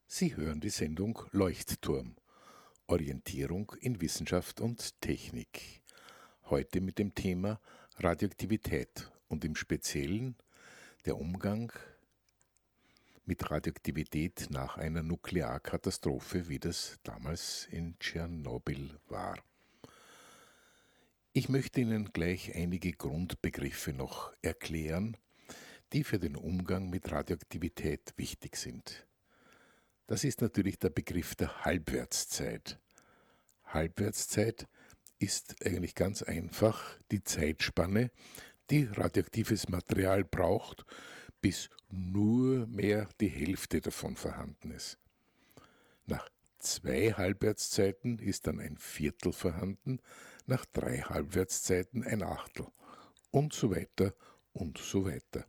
Sie hören die Sendung Leuchtturm. Orientierung in Wissenschaft und Technik. Heute mit dem Thema Radioaktivität und im Speziellen der Umgang mit Radioaktivität nach einer Nuklearkatastrophe, wie das damals in Tschernobyl war. Ich möchte Ihnen gleich einige Grundbegriffe noch erklären, die für den Umgang mit Radioaktivität wichtig sind. Das ist natürlich der Begriff der Halbwertszeit. Halbwertszeit ist eigentlich ganz einfach die Zeitspanne, die radioaktives Material braucht, bis nur mehr die Hälfte davon vorhanden ist. Nach 2 Halbwertszeiten ist dann ein Viertel vorhanden, nach 3 Halbwertszeiten ein Achtel und so weiter und so weiter.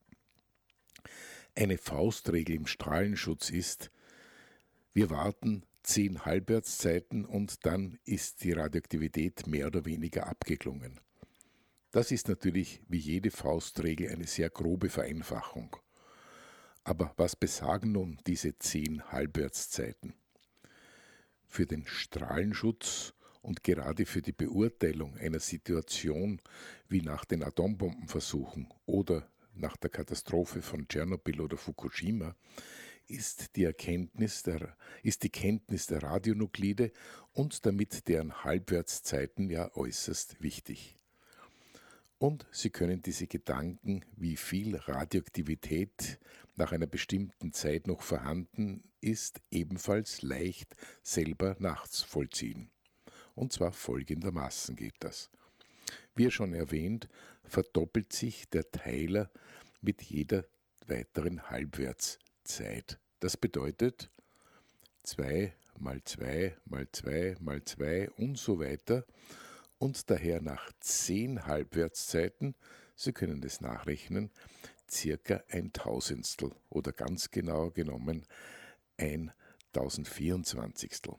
Eine Faustregel im Strahlenschutz ist: Wir warten 10 Halbwertszeiten und dann ist die Radioaktivität mehr oder weniger abgeklungen. Das ist natürlich wie jede Faustregel eine sehr grobe Vereinfachung. Aber was besagen nun diese 10 Halbwertszeiten? Für den Strahlenschutz und gerade für die Beurteilung einer Situation wie nach den Atombombenversuchen oder nach der Katastrophe von Tschernobyl oder Fukushima ist die Kenntnis der Radionuklide und damit deren Halbwertszeiten ja äußerst wichtig. Und Sie können diese Gedanken, wie viel Radioaktivität nach einer bestimmten Zeit noch vorhanden ist, ebenfalls leicht selber nachts vollziehen. Und zwar folgendermaßen geht das. Wie schon erwähnt, verdoppelt sich der Teiler mit jeder weiteren Halbwertszeit. Das bedeutet 2 mal 2 mal 2 mal 2 und so weiter. Und daher nach 10 Halbwertszeiten, Sie können das nachrechnen, circa ein Tausendstel oder ganz genau genommen ein 1024.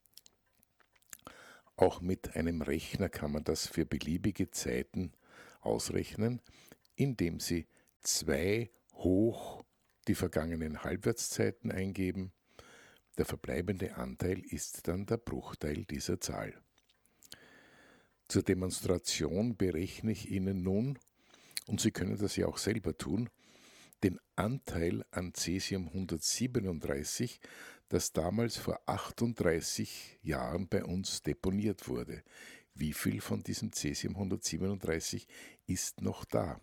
Auch mit einem Rechner kann man das für beliebige Zeiten ausrechnen, indem Sie 2 hoch die vergangenen Halbwertszeiten eingeben. Der verbleibende Anteil ist dann der Bruchteil dieser Zahl. Zur Demonstration berechne ich Ihnen nun, und Sie können das ja auch selber tun, den Anteil an Cäsium-137, das damals vor 38 Jahren bei uns deponiert wurde. Wie viel von diesem Cäsium-137 ist noch da?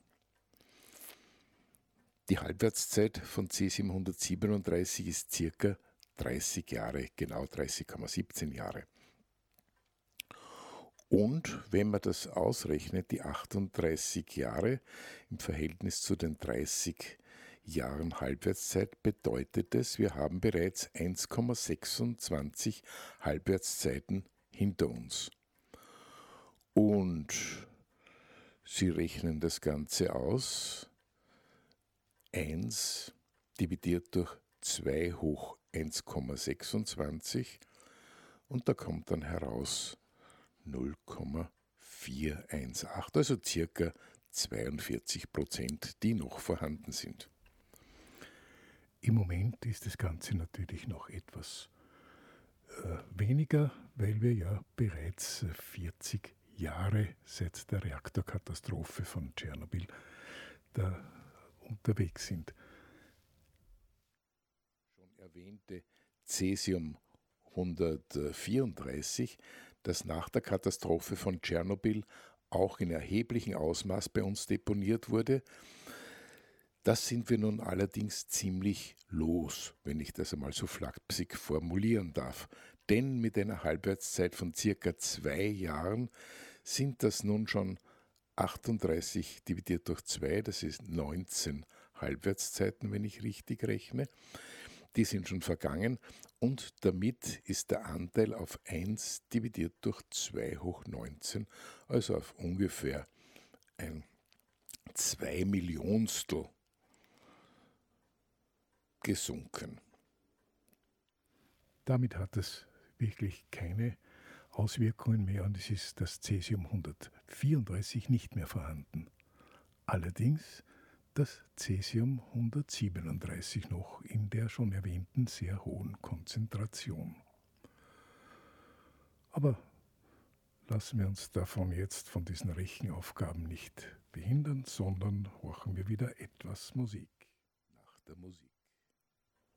Die Halbwertszeit von Cäsium-137 ist circa 30 Jahre, genau 30,17 Jahre. Und wenn man das ausrechnet, die 38 Jahre im Verhältnis zu den 30 Jahren Halbwertszeit, bedeutet es, wir haben bereits 1,26 Halbwertszeiten hinter uns. Und Sie rechnen das Ganze aus. 1 dividiert durch 2 hoch 1,26 und da kommt dann heraus 0,418, also circa 42%, die noch vorhanden sind. Im Moment ist das Ganze natürlich noch etwas weniger, weil wir ja bereits 40 Jahre seit der Reaktorkatastrophe von Tschernobyl da unterwegs sind. Schon erwähnte Cäsium 134, das nach der Katastrophe von Tschernobyl auch in erheblichem Ausmaß bei uns deponiert wurde. Das sind wir nun allerdings ziemlich los, wenn ich das einmal so flapsig formulieren darf. Denn mit einer Halbwertszeit von circa 2 Jahren sind das nun schon 38 dividiert durch 2, das ist 19 Halbwertszeiten, wenn ich richtig rechne. Die sind schon vergangen und damit ist der Anteil auf 1 dividiert durch 2 hoch 19, also auf ungefähr ein 2 Millionstel gesunken. Damit hat es wirklich keine Auswirkungen mehr und es ist das Cäsium 134 nicht mehr vorhanden. Allerdings das Cäsium 137 noch in der schon erwähnten sehr hohen Konzentration. Aber lassen wir uns davon jetzt von diesen Rechenaufgaben nicht behindern, sondern horchen wir wieder etwas Musik. Nach der Musik.